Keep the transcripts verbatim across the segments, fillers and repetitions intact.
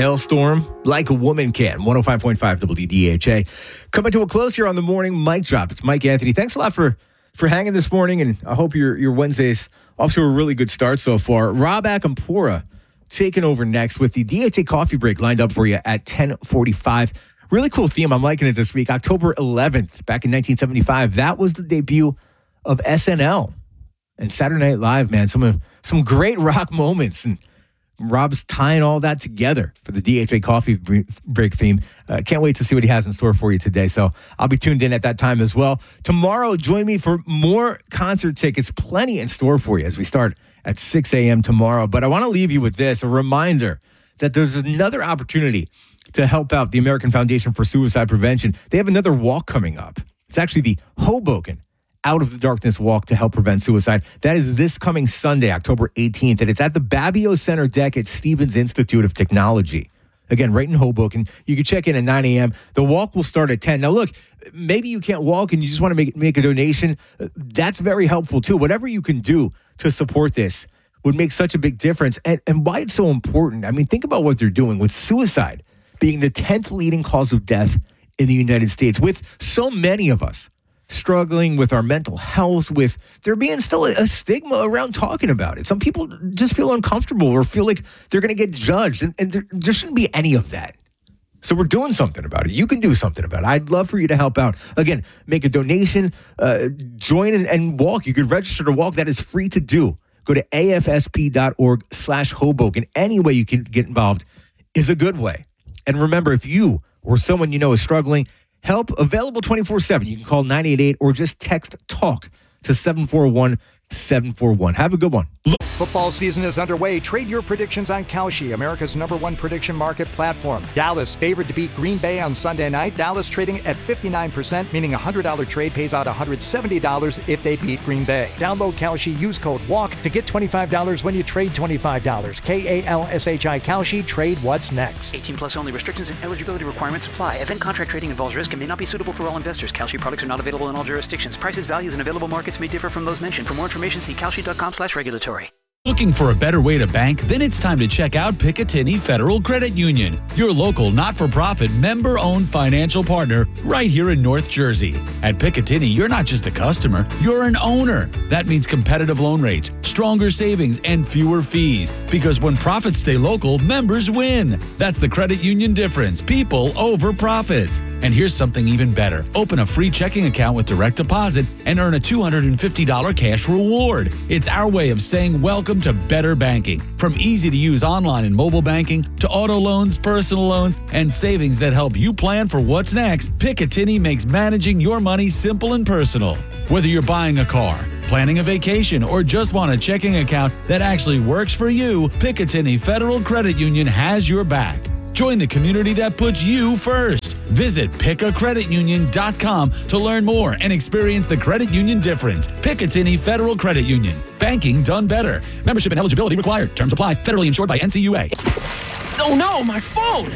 hailstorm like a woman can. one oh five point five W D H A. Coming to a close here on the morning mic drop. It's Mike Anthony. Thanks a lot for, for hanging this morning, and I hope your, your Wednesday's off to a really good start so far. Rob Akampora taking over next with the D H A coffee break lined up for you at ten forty-five. Really cool theme. I'm liking it this week. October eleventh, back in nineteen seventy-five. That was the debut of S N L and Saturday Night Live, man. Some of some great rock moments, and Rob's tying all that together for the D H A coffee break theme. Uh, can't wait to see what he has in store for you today. So I'll be tuned in at that time as well. Tomorrow, join me for more concert tickets. Plenty in store for you as we start at six a.m. tomorrow. But I want to leave you with this, a reminder that there's another opportunity to help out the American Foundation for Suicide Prevention. They have another walk coming up. It's actually the Hoboken Out of the Darkness Walk to help prevent suicide. That is this coming Sunday, October eighteenth, and it's at the Babbio Center deck at Stevens Institute of Technology. Again, right in Hoboken. You can check in at nine a.m. The walk will start at ten. Now, look, maybe you can't walk and you just want to make, make a donation. That's very helpful, too. Whatever you can do to support this would make such a big difference. And, and why it's so important, I mean, think about what they're doing with suicide being the tenth leading cause of death in the United States, with so many of us struggling with our mental health, with there being still a, a stigma around talking about it. Some people just feel uncomfortable or feel like they're going to get judged, and, and there, there shouldn't be any of that. So we're doing something about it. You can do something about it. I'd love for you to help out. Again, make a donation, uh, join and, and walk. You could register to walk. That is free to do. Go to afsp.org slash Hoboken. Any way you can get involved is a good way. And remember, if you or someone you know is struggling, help available twenty-four seven. You can call nine eight eight or just text TALK to seven four one seven four one. Have a good one. Football season is underway. Trade your predictions on Kalshi, America's number one prediction market platform. Dallas favored to beat Green Bay on Sunday night. Dallas trading at fifty-nine percent, meaning a one hundred dollars trade pays out one hundred seventy dollars if they beat Green Bay. Download Kalshi, use code WALK to get twenty-five dollars when you trade twenty-five dollars. K A L S H I Kalshi. Trade what's next. eighteen plus only. Restrictions and eligibility requirements apply. Event contract trading involves risk and may not be suitable for all investors. Kalshi products are not available in all jurisdictions. Prices, values, and available markets may differ from those mentioned. For more information, see kalshi.com slash regulatory. Looking for a better way to bank? Then it's time to check out Picatinny Federal Credit Union, your local not-for-profit member-owned financial partner right here in North Jersey. At Picatinny, you're not just a customer, you're an owner. That means competitive loan rates, stronger savings, and fewer fees. Because when profits stay local, members win. That's the credit union difference. People over profits. And here's something even better. Open a free checking account with direct deposit and earn a two hundred fifty dollars cash reward. It's our way of saying welcome to better banking. From easy-to-use online and mobile banking to auto loans, personal loans, and savings that help you plan for what's next, Picatinny makes managing your money simple and personal. Whether you're buying a car, planning a vacation, or just want a checking account that actually works for you, Picatinny Federal Credit Union has your back. Join the community that puts you first. Visit pica credit union dot com to learn more and experience the credit union difference. Picatinny Federal Credit Union. Banking done better. Membership and eligibility required. Terms apply. Federally insured by N C U A. Oh no, my phone!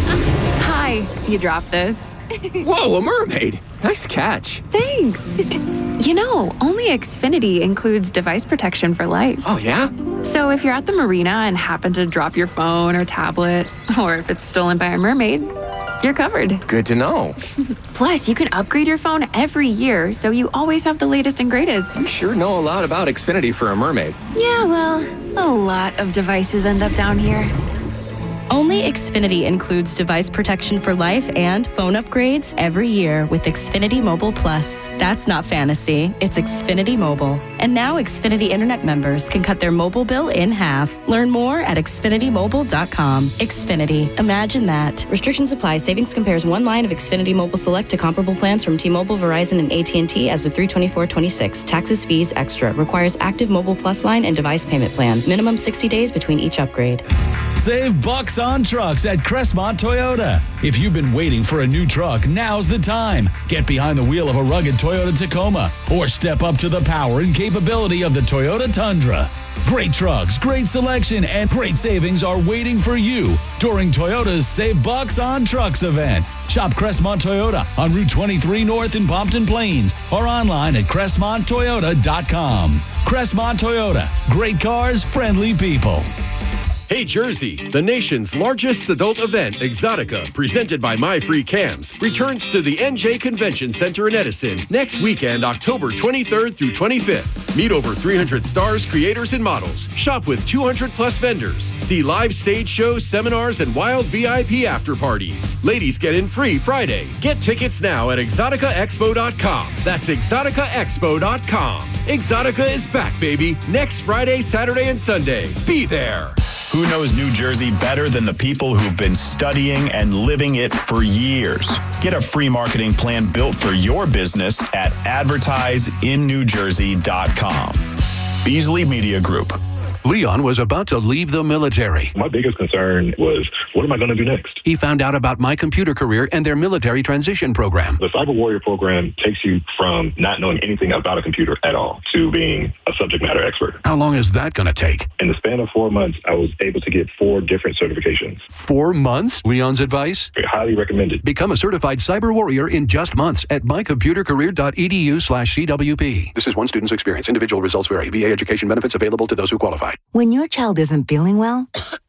Hi, you dropped this. Whoa, a mermaid! Nice catch. Thanks. You know, only Xfinity includes device protection for life. Oh, yeah? So if you're at the marina and happen to drop your phone or tablet, or if it's stolen by a mermaid, you're covered. Good to know. Plus, you can upgrade your phone every year, so you always have the latest and greatest. You sure know a lot about Xfinity for a mermaid. Yeah, well, a lot of devices end up down here. Only Xfinity includes device protection for life and phone upgrades every year with Xfinity Mobile Plus. That's not fantasy, it's Xfinity Mobile. And now Xfinity Internet members can cut their mobile bill in half. Learn more at xfinity mobile dot com. Xfinity, imagine that. Restrictions apply. Savings compares one line of Xfinity Mobile Select to comparable plans from T-Mobile, Verizon, and A T and T as of three twenty-four twenty-six. Taxes, fees, extra. Requires active Mobile Plus line and device payment plan. Minimum sixty days between each upgrade. Save bucks on trucks at Crestmont Toyota. If you've been waiting for a new truck, now's the time. Get behind the wheel of a rugged Toyota Tacoma or step up to the power and capability of the Toyota Tundra. Great trucks, great selection, and great savings are waiting for you during Toyota's Save Bucks on Trucks event. Shop Crestmont Toyota on Route twenty-three North in Pompton Plains or online at crestmont toyota dot com. Crestmont Toyota, great cars, friendly people. Hey Jersey, the nation's largest adult event, Exotica, presented by My Free Cams, returns to the N J Convention Center in Edison next weekend, October twenty-third through twenty-fifth. Meet over three hundred stars, creators, and models. Shop with two hundred plus vendors. See live stage shows, seminars, and wild V I P after parties. Ladies get in free Friday. Get tickets now at exotica expo dot com. That's exotica expo dot com. Exotica is back, baby. Next Friday, Saturday, and Sunday. Be there. Who knows New Jersey better than the people who've been studying and living it for years? Get a free marketing plan built for your business at advertise in new jersey dot com. Beasley Media Group. Leon was about to leave the military. My biggest concern was, what am I going to do next? He found out about My Computer Career and their military transition program. The Cyber Warrior program takes you from not knowing anything about a computer at all to being a subject matter expert. How long is that going to take? In the span of four months, I was able to get four different certifications. Four months? Leon's advice? Highly recommended. Become a certified Cyber Warrior in just months at my computer career dot e d u slash c w p. This is one student's experience. Individual results vary. V A education benefits available to those who qualify. When your child isn't feeling well,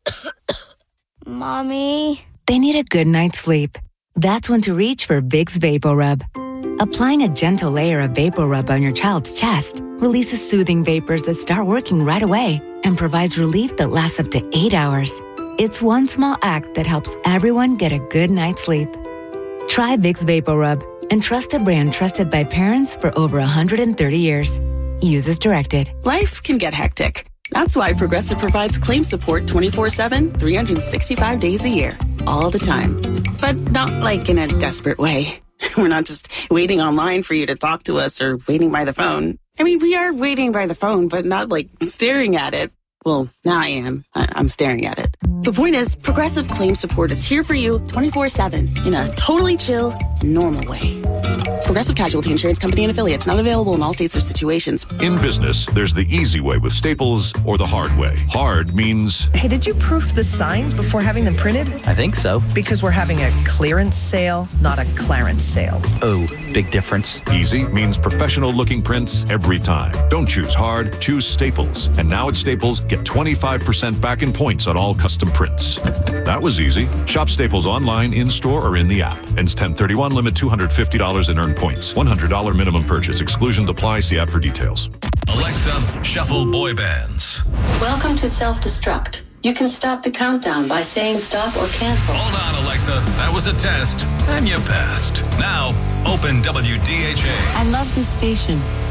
Mommy, they need a good night's sleep. That's when to reach for Vicks VapoRub. Applying a gentle layer of VapoRub on your child's chest releases soothing vapors that start working right away and provides relief that lasts up to eight hours. It's one small act that helps everyone get a good night's sleep. Try Vicks VapoRub and trust a brand trusted by parents for over one hundred thirty years. Use as directed. Life can get hectic. That's why Progressive provides claim support twenty-four seven, three hundred sixty-five days a year, all the time. But not like in a desperate way. We're not just waiting online for you to talk to us or waiting by the phone. I mean, we are waiting by the phone, but not like staring at it. Well, now I am. I- I'm staring at it. The point is, Progressive Claim Support is here for you twenty-four seven in a totally chill, normal way. Progressive Casualty Insurance Company and Affiliates, not available in all states or situations. In business, there's the easy way with Staples or the hard way. Hard means... Hey, did you proof the signs before having them printed? I think so. Because we're having a clearance sale, not a clarence sale. Oh, big difference. Easy means professional-looking prints every time. Don't choose hard, choose Staples. And now at Staples, get twenty-five percent back in points on all custom prints. That was easy. Shop Staples online, in-store, or in the app. Ends ten thirty-one, limit two hundred fifty dollars in earned points. one hundred dollars minimum purchase. Exclusions apply. See app for details. Alexa, shuffle boy bands. Welcome to self-destruct. You can stop the countdown by saying stop or cancel. Hold on, Alexa. That was a test, and you passed. Now, open W D H A. I love this station.